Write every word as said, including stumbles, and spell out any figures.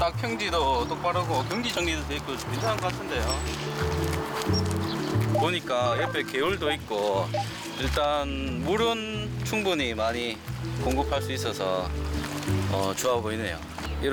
딱 평지도 똑바르고 경지 정리도 돼 있고 괜찮은 것 같은데요. 보니까 옆에 개울도 있고 일단 물은 충분히 많이 공급할 수 있어서 어, 좋아 보이네요.